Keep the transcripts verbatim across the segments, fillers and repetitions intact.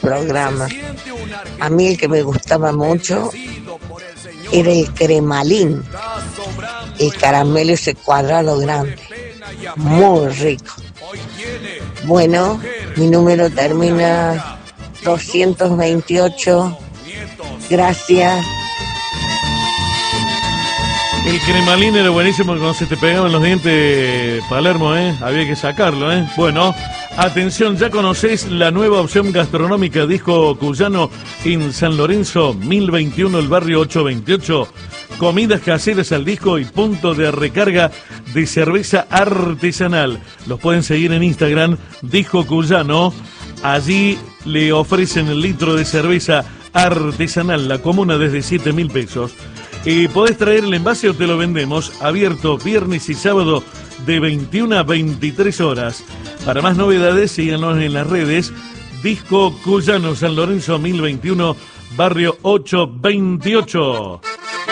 programas. A mí el que me gustaba mucho era el cremalín, el caramelo ese cuadrado grande, muy rico. Bueno, mi número termina doscientos veintiocho. Gracias. El cremalín era buenísimo cuando se te pegaban los dientes, Palermo, ¿eh? Había que sacarlo, ¿eh? Bueno, atención, ya conocéis la nueva opción gastronómica Disco Cuyano en San Lorenzo, mil veintiuno, el barrio ochocientos veintiocho. Comidas caseras al disco y punto de recarga de cerveza artesanal. Los pueden seguir en Instagram, Disco Cuyano. Allí le ofrecen el litro de cerveza artesanal, la comuna desde siete mil pesos. Y podés traer el envase o te lo vendemos, abierto viernes y sábado de veintiuna a veintitrés horas. Para más novedades, síganos en las redes. Disco Cuyano, San Lorenzo mil veintiuno, barrio ochocientos veintiocho.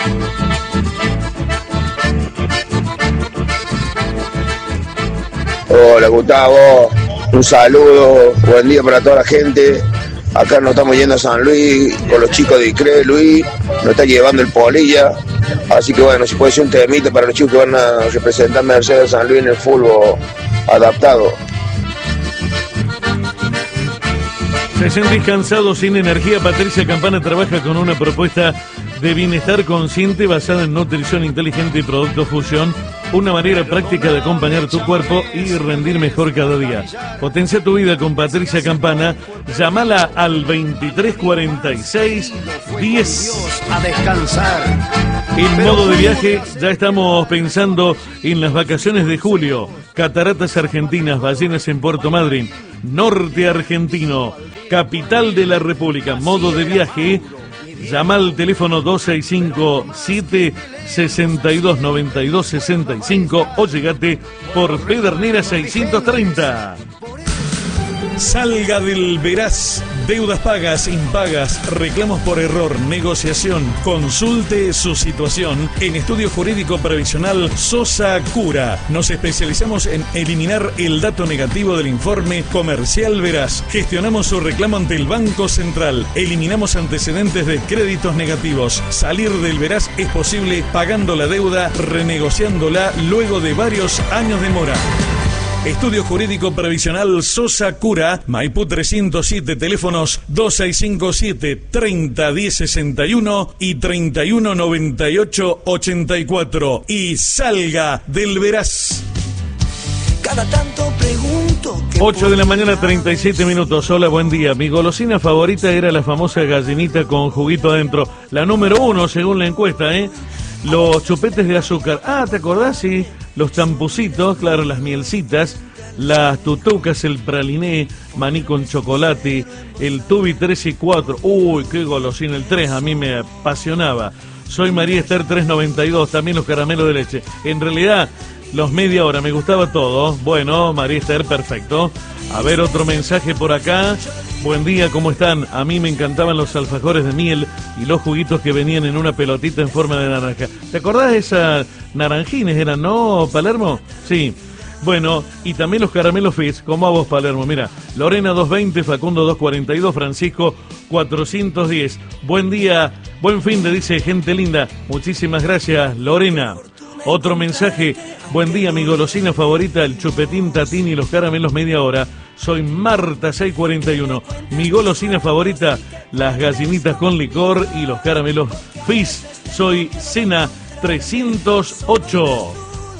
Hola Gustavo, un saludo, buen día para toda la gente. Acá nos estamos yendo a San Luis con los chicos de ICRE, Luis, nos está llevando el Polilla, así que bueno, si puede ser un temita para los chicos que van a representar Mercedes San Luis en el fútbol adaptado. ¿Se sentís cansado, sin energía? Patricia Campana trabaja con una propuesta de bienestar consciente basada en nutrición inteligente y productos fusión, una manera práctica de acompañar tu cuerpo y rendir mejor cada día. Potencia tu vida con Patricia Campana. Llámala al veintitrés cuarenta y seis diez. A descansar. En modo de viaje, ya estamos pensando en las vacaciones de julio. Cataratas Argentinas, ballenas en Puerto Madryn, norte argentino, capital de la República. Modo de viaje. Llama al teléfono dos seis cinco siete seis dos nueve dos seis cinco o llegate por Pedernera seiscientos treinta. Salga del Veraz. Deudas pagas, impagas, reclamos por error, negociación. Consulte su situación en Estudio Jurídico Previsional Sosa Cura. Nos especializamos en eliminar el dato negativo del informe comercial Veraz. Gestionamos su reclamo ante el Banco Central. Eliminamos antecedentes de créditos negativos. Salir del Veraz es posible pagando la deuda, renegociándola luego de varios años de mora. Estudio Jurídico Previsional Sosa Cura, Maipú trescientos siete, teléfonos dos seis cinco siete, treinta diez sesenta y uno y treinta y uno noventa y ocho ochenta y cuatro. Y salga del Veraz. Cada tanto pregunto. ocho de la mañana, treinta y siete minutos. Hola, buen día. Mi golosina favorita era la famosa gallinita con juguito adentro. La número uno según la encuesta, ¿eh? Los chupetes de azúcar. Ah, ¿te acordás? Sí. Los champucitos, claro, las mielcitas, las tutucas, el praliné, maní con chocolate, el tubi tres y cuatro. Uy, qué golosina, el tres, a mí me apasionaba. Soy María Esther trescientos noventa y dos, también los caramelos de leche. En realidad, los media hora, me gustaba todo. Bueno, María Esther, perfecto. A ver, otro mensaje por acá. Buen día, ¿cómo están? A mí me encantaban los alfajores de miel y los juguitos que venían en una pelotita en forma de naranja. ¿Te acordás de esas naranjines? ¿Eran, no, Palermo? Sí. Bueno, y también los caramelos Fizz, como a vos, Palermo. Mira, Lorena doscientos veinte, Facundo doscientos cuarenta y dos, Francisco cuatrocientos diez. Buen día, buen fin de, dice gente linda. Muchísimas gracias, Lorena. Otro mensaje. Buen día, mi golosina favorita, el chupetín tatín y los caramelos media hora. Soy Marta seiscientos cuarenta y uno. Mi golosina favorita, las gallinitas con licor y los caramelos Fizz. Soy Cena trescientos ocho.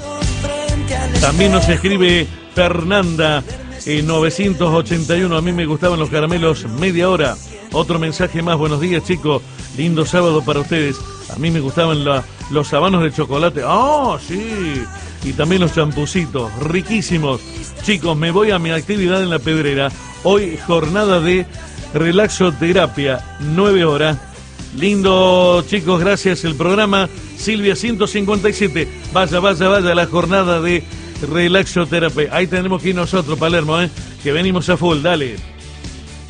También nos escribe Fernanda eh, novecientos ochenta y uno. A mí me gustaban los caramelos media hora. Otro mensaje más. Buenos días, chicos. Lindo sábado para ustedes. A mí me gustaban la, los sabanos de chocolate. ¡Ah, oh, sí! Y también los champucitos, riquísimos. Chicos, me voy a mi actividad en la Pedrera. Hoy jornada de relaxoterapia, nueve horas. Lindo, chicos, gracias. El programa Silvia ciento cincuenta y siete. Vaya, vaya, vaya la jornada de relaxoterapia. Ahí tenemos que ir nosotros, Palermo, ¿eh? Que venimos a full, dale.